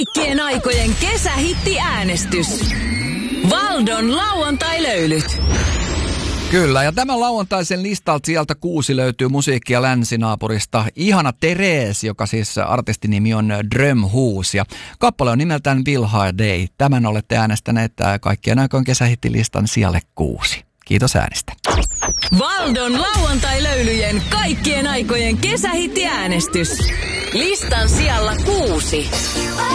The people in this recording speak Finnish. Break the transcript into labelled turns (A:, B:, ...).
A: Kaikkien aikojen kesähittiäänestys. Valdon lauantai-löylyt.
B: Kyllä, ja tämän lauantaisen listalta sieltä 6 löytyy musiikkia länsinaapurista. Ihana Therese, joka siis artistinimi on Drömhus, ja kappale on nimeltään Will Hard Day. Tämän olette äänestäneet kaikkien aikojen kesähittilistan sijalle 6. Kiitos äänestä.
A: Valdon lauantai-löylyjen kaikkien aikojen kesähittiäänestys. Listan sijalla 6.